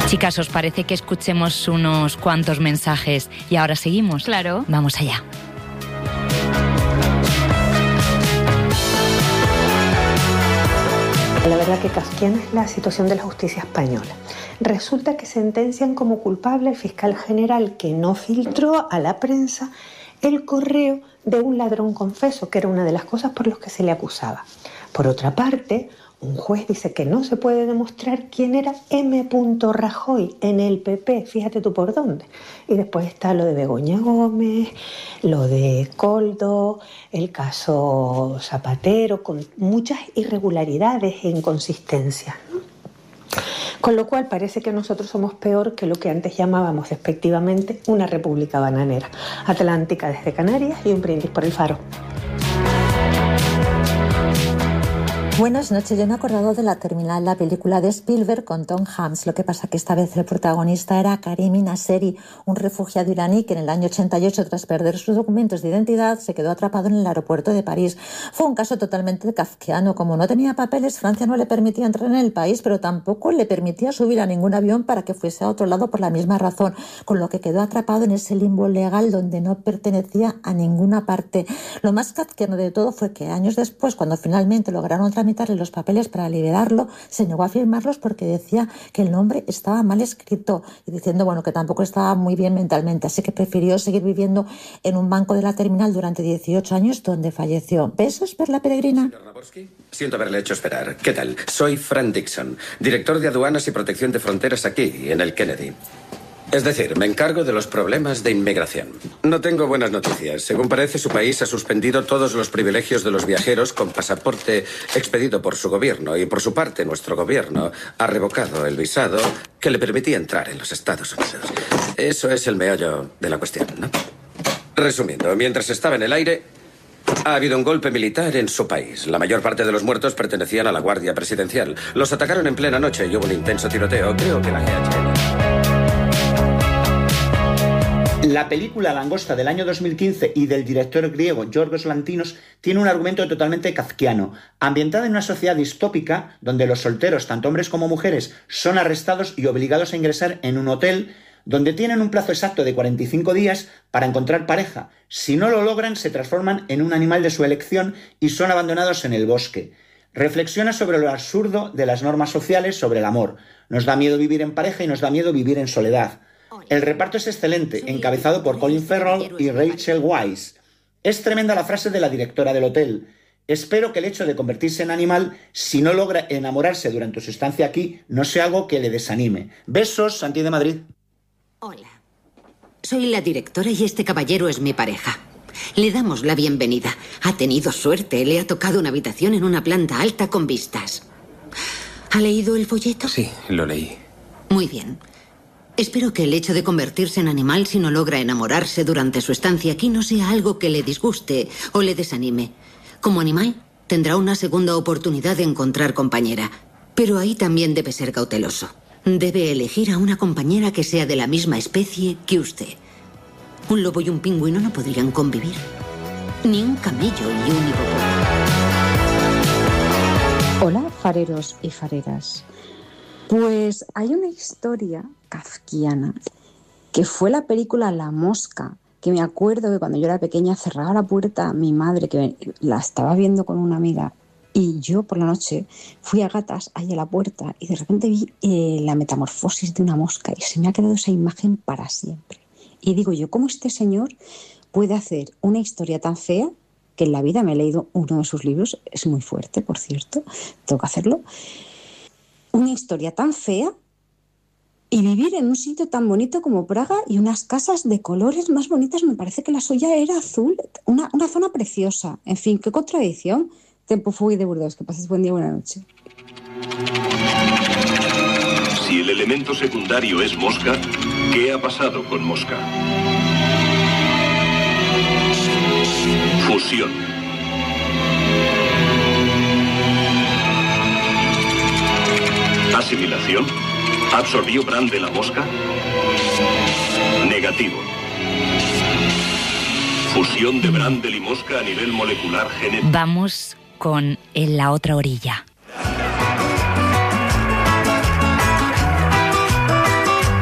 Chicas, ¿os parece que escuchemos unos cuantos mensajes y ahora seguimos? Claro. Vamos allá. La verdad que kafkiana es la situación de la justicia española. Resulta que sentencian como culpable al fiscal general que no filtró a la prensa el correo de un ladrón confeso, que era una de las cosas por las que se le acusaba. Por otra parte, un juez dice que no se puede demostrar quién era M. Rajoy en el PP, fíjate tú por dónde. Y después está lo de Begoña Gómez, lo de Koldo, el caso Zapatero, con muchas irregularidades e inconsistencias, ¿no? Con lo cual parece que nosotros somos peor que lo que antes llamábamos despectivamente una república bananera. Atlántica desde Canarias y un brindis por el Faro. Buenas noches, yo me he acordado de La Terminal, la película de Spielberg con Tom Hanks. Lo que pasa que esta vez el protagonista era Karimi Nasseri, un refugiado iraní que en el año 88, tras perder sus documentos de identidad, se quedó atrapado en el aeropuerto de París. Fue un caso totalmente kafkiano. Como no tenía papeles, Francia no le permitía entrar en el país, pero tampoco le permitía subir a ningún avión para que fuese a otro lado por la misma razón, con lo que quedó atrapado en ese limbo legal donde no pertenecía a ninguna parte. Lo más kafkiano de todo fue que años después, cuando finalmente lograron tramitarle los papeles para liberarlo, se negó a firmarlos porque decía que el nombre estaba mal escrito y diciendo, bueno, que tampoco estaba muy bien mentalmente, así que prefirió seguir viviendo en un banco de la Terminal durante 18 años, donde falleció. ¿Besos, Perla Peregrina? Señor Naborsky, siento haberle hecho esperar. ¿Qué tal? Soy Frank Dixon, director de Aduanas y Protección de Fronteras aquí, en el Kennedy. Es decir, me encargo de los problemas de inmigración. No tengo buenas noticias. Según parece, su país ha suspendido todos los privilegios de los viajeros con pasaporte expedido por su gobierno y, por su parte, nuestro gobierno ha revocado el visado que le permitía entrar en los Estados Unidos. Eso es el meollo de la cuestión, ¿no? Resumiendo, mientras estaba en el aire, ha habido un golpe militar en su país. La mayor parte de los muertos pertenecían a la Guardia Presidencial. Los atacaron en plena noche y hubo un intenso tiroteo. Creo que la GHQ... La película Langosta del año 2015 y del director griego Yorgos Lanthimos tiene un argumento totalmente kafkiano, ambientada en una sociedad distópica donde los solteros, tanto hombres como mujeres, son arrestados y obligados a ingresar en un hotel donde tienen un plazo exacto de 45 días para encontrar pareja. Si no lo logran, se transforman en un animal de su elección y son abandonados en el bosque. Reflexiona sobre lo absurdo de las normas sociales sobre el amor. Nos da miedo vivir en pareja y nos da miedo vivir en soledad. El reparto es excelente, encabezado por Colin Farrell y Rachel Weisz. Es tremenda la frase de la directora del hotel. Espero que el hecho de convertirse en animal, si no logra enamorarse durante su estancia aquí, no sea algo que le desanime. Besos, Santi de Madrid. Hola. Soy la directora y este caballero es mi pareja. Le damos la bienvenida. Ha tenido suerte. Le ha tocado una habitación en una planta alta con vistas. ¿Ha leído el folleto? Sí, lo leí. Muy bien. Espero que el hecho de convertirse en animal si no logra enamorarse durante su estancia aquí no sea algo que le disguste o le desanime. Como animal, tendrá una segunda oportunidad de encontrar compañera. Pero ahí también debe ser cauteloso. Debe elegir a una compañera que sea de la misma especie que usted. Un lobo y un pingüino no podrían convivir. Ni un camello y un hipopótamo. Hola, fareros y fareras. Pues hay una historia kafkiana que fue la película La Mosca, que me acuerdo que cuando yo era pequeña cerraba la puerta a mi madre, que la estaba viendo con una amiga, y yo por la noche fui a gatas ahí a la puerta y de repente vi la metamorfosis de una mosca y se me ha quedado esa imagen para siempre. Y digo yo, ¿cómo este señor puede hacer una historia tan fea? Que en la vida me he leído uno de sus libros, es muy fuerte, por cierto, tengo que hacerlo. Una historia tan fea y vivir en un sitio tan bonito como Praga y unas casas de colores más bonitas. Me parece que la suya era azul, una zona preciosa. En fin, qué contradicción. Tempo Fugui de Burdeos, que pases buen día, buena noche. Si el elemento secundario es mosca, ¿qué ha pasado con mosca? Fusión. Asimilación. ¿Absorbió Bran de la mosca? Negativo. Fusión de Brandel y mosca a nivel molecular genético. Vamos con En la otra orilla.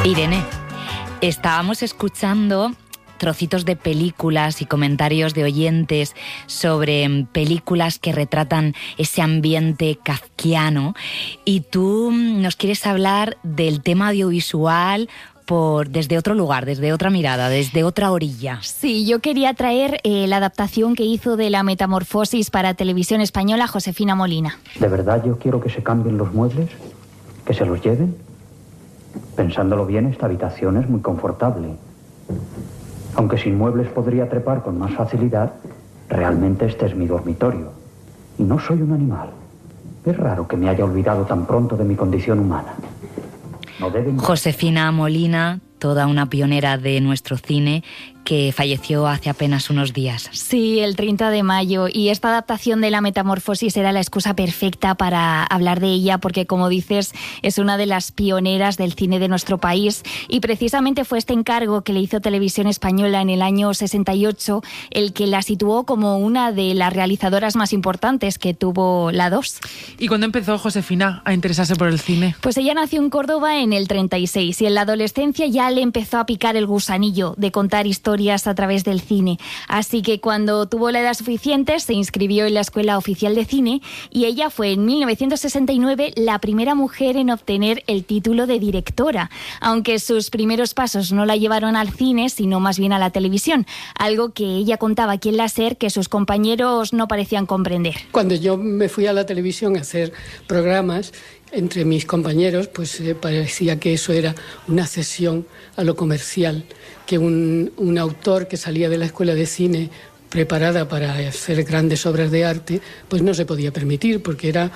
Irene, estábamos escuchando trocitos de películas y comentarios de oyentes sobre películas que retratan ese ambiente kafkiano, y tú nos quieres hablar del tema audiovisual desde otro lugar, desde otra mirada, desde otra orilla. Sí, yo quería traer la adaptación que hizo de La Metamorfosis para Televisión Española Josefina Molina. ¿De verdad yo quiero que se cambien los muebles? ¿Que se los lleven? Pensándolo bien, esta habitación es muy confortable. Aunque sin muebles podría trepar con más facilidad, realmente este es mi dormitorio. Y no soy un animal. Es raro que me haya olvidado tan pronto de mi condición humana. No deben... Josefina Molina, toda una pionera de nuestro cine, que falleció hace apenas unos días. Sí, el 30 de mayo. Y esta adaptación de La Metamorfosis era la excusa perfecta para hablar de ella, porque, como dices, es una de las pioneras del cine de nuestro país. Y precisamente fue este encargo que le hizo Televisión Española en el año 68 el que la situó como una de las realizadoras más importantes que tuvo la 2. ¿Y cuándo empezó Josefina a interesarse por el cine? Pues ella nació en Córdoba en el 36 y en la adolescencia ya le empezó a picar el gusanillo de contar historias a través del cine. Así que cuando tuvo la edad suficiente se inscribió en la Escuela Oficial de Cine, y ella fue en 1969 la primera mujer en obtener el título de directora, aunque sus primeros pasos no la llevaron al cine, sino más bien a la televisión, algo que ella contaba aquí en la SER que sus compañeros no parecían comprender. Cuando yo me fui a la televisión a hacer programas, entre mis compañeros, pues parecía que eso era una cesión a lo comercial, que un autor que salía de la escuela de cine preparada para hacer grandes obras de arte, pues no se podía permitir, porque era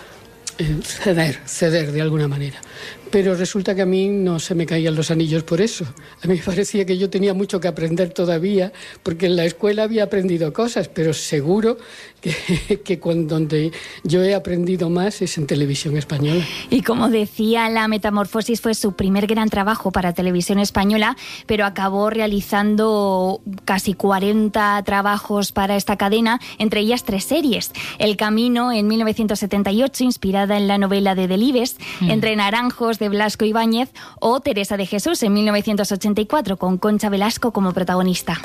ceder de alguna manera. Pero resulta que a mí no se me caían los anillos por eso. A mí me parecía que yo tenía mucho que aprender todavía, porque en la escuela había aprendido cosas, pero seguro que donde yo he aprendido más es en Televisión Española. Y como decía, La Metamorfosis fue su primer gran trabajo para Televisión Española, pero acabó realizando casi 40 trabajos para esta cadena, entre ellas 3 series. El Camino, en 1978, inspirada en la novela de Delibes, Entre Naranjos, de Blasco Ibáñez, o Teresa de Jesús, en 1984, con Concha Velasco como protagonista.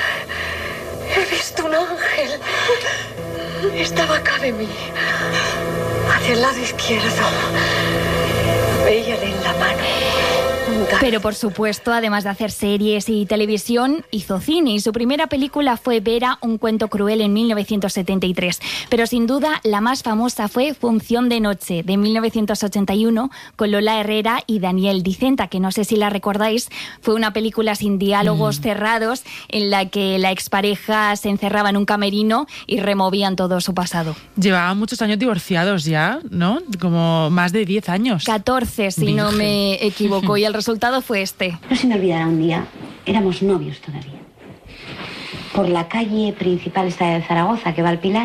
He visto un ángel. Estaba acá de mí, hacia el lado izquierdo. Veíale en la mano. Pero por supuesto, además de hacer series y televisión, hizo cine, y su primera película fue Vera, un cuento cruel, en 1973. Pero sin duda la más famosa fue Función de noche, de 1981, con Lola Herrera y Daniel Dicenta, que no sé si la recordáis. Fue una película sin diálogos cerrados, en la que la expareja se encerraba en un camerino y removían todo su pasado. Llevaban muchos años divorciados ya, ¿no? Como más de 10 años. 14, si no me equivoco, y el resultado fue este. No se me olvidará un día, éramos novios todavía. Por la calle principal esta de Zaragoza, que va al Pilar,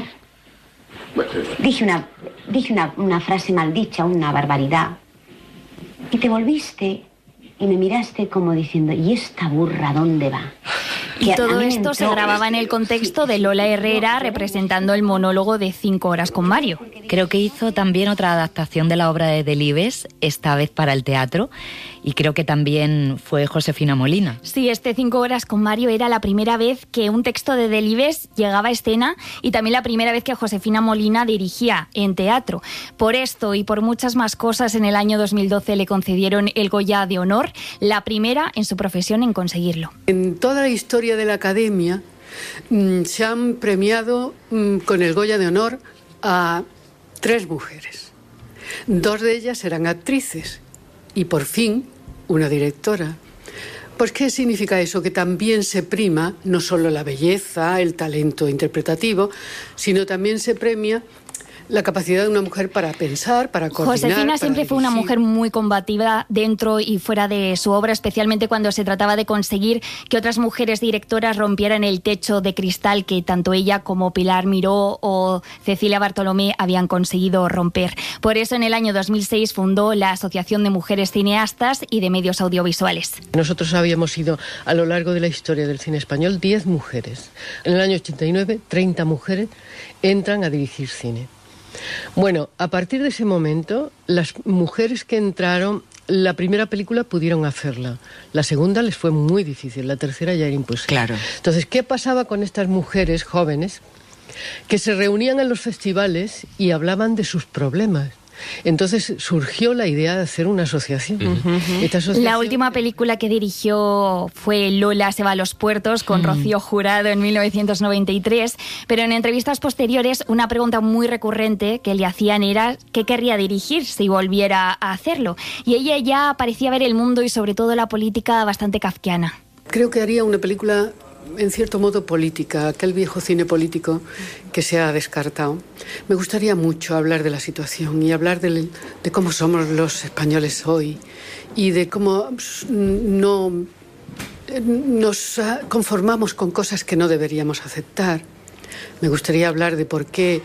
dije una frase maldicha, una barbaridad. Y te volviste y me miraste como diciendo, ¿y esta burra dónde va? Y todo esto se grababa en el contexto de Lola Herrera representando el monólogo de 5 horas con Mario. Creo que hizo también otra adaptación de la obra de Delibes, esta vez para el teatro, y creo que también fue Josefina Molina. Sí, 5 horas con Mario era la primera vez que un texto de Delibes llegaba a escena, y también la primera vez que Josefina Molina dirigía en teatro. Por esto y por muchas más cosas, en el año 2012 le concedieron el Goya de Honor, la primera en su profesión en conseguirlo. En toda la historia de la Academia se han premiado con el Goya de Honor a 3 mujeres. 2 de ellas eran actrices y por fin una directora. Pues ¿qué significa eso? Que también se prima no solo la belleza, el talento interpretativo, sino también se premia la capacidad de una mujer para pensar, para coordinar. Josefina siempre fue una mujer muy combativa dentro y fuera de su obra, especialmente cuando se trataba de conseguir que otras mujeres directoras rompieran el techo de cristal que tanto ella como Pilar Miró o Cecilia Bartolomé habían conseguido romper. Por eso en el año 2006 fundó la Asociación de Mujeres Cineastas y de Medios Audiovisuales. Nosotros habíamos sido a lo largo de la historia del cine español 10 mujeres. En el año 89, 30 mujeres entran a dirigir cine. Bueno, a partir de ese momento, las mujeres que entraron la primera película pudieron hacerla. La segunda les fue muy difícil, la tercera ya era imposible. Claro. Entonces, ¿qué pasaba con estas mujeres jóvenes que se reunían en los festivales y hablaban de sus problemas? Entonces surgió la idea de hacer una asociación. Esta asociación. La última película que dirigió fue Lola se va a los puertos, con Rocío Jurado, en 1993, pero en entrevistas posteriores una pregunta muy recurrente que le hacían era qué querría dirigir si volviera a hacerlo, y ella ya parecía ver el mundo y sobre todo la política bastante kafkiana. Creo que haría una película en cierto modo política, aquel viejo cine político que se ha descartado. Me gustaría mucho hablar de la situación y hablar de cómo somos los españoles hoy y de cómo no nos conformamos con cosas que no deberíamos aceptar. Me gustaría hablar de por qué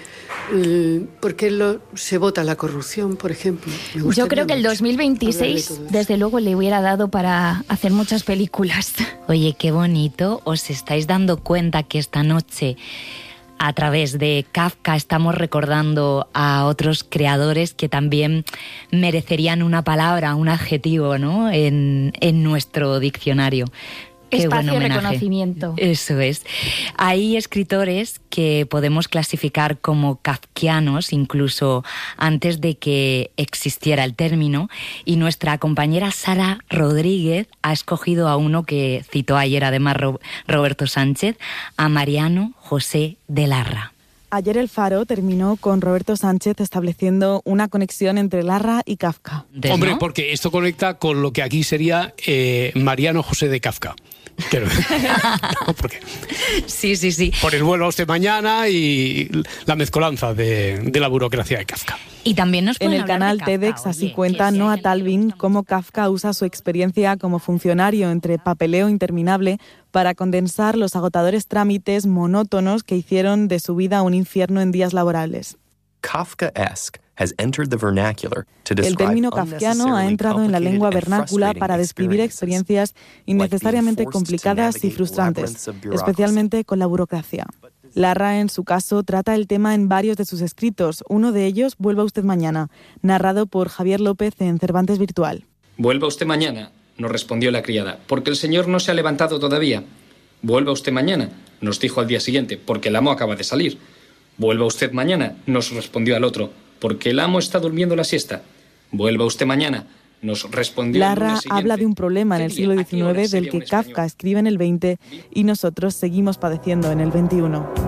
se vota la corrupción, por ejemplo. Yo creo que el 2026, desde luego, le hubiera dado para hacer muchas películas. Oye, qué bonito. ¿Os estáis dando cuenta que esta noche, a través de Kafka, estamos recordando a otros creadores que también merecerían una palabra, un adjetivo, ¿no?, en nuestro diccionario? Qué espacio buen de homenaje. reconocimiento. Eso es. Hay escritores que podemos clasificar como kafkianos incluso antes de que existiera el término, y nuestra compañera Sara Rodríguez ha escogido a uno que citó ayer además Roberto Sánchez, a Mariano José de Larra. Ayer El Faro terminó con Roberto Sánchez estableciendo una conexión entre Larra y Kafka. Hombre, porque esto conecta con lo que aquí sería Mariano José de Kafka. No, porque sí. Por el vuelo a usted mañana y la mezcolanza de la burocracia de Kafka. Y también nos en el canal Kafka, TEDx así cuenta Noah Talvin cómo Kafka usa su experiencia como funcionario entre papeleo interminable para condensar los agotadores trámites monótonos que hicieron de su vida un infierno en días laborables. Kafkaesque has entered the vernacular to El describe término kafkiano ha entrado en la lengua vernácula para describir experiencias innecesariamente complicadas y frustrantes, especialmente con la burocracia. Larra, en su caso, trata el tema en varios de sus escritos. Uno de ellos, Vuelva usted mañana, narrado por Javier López en Cervantes Virtual. Vuelva usted mañana, nos respondió la criada, porque el señor no se ha levantado todavía. Vuelva usted mañana, nos dijo al día siguiente, porque el amo acaba de salir. Vuelva usted mañana, nos respondió al otro, porque el amo está durmiendo la siesta. Vuelva usted mañana, nos respondió el Larra lunes siguiente. habla de un problema en el siglo XIX del que Kafka escribe en el XX y nosotros seguimos padeciendo en el XXI.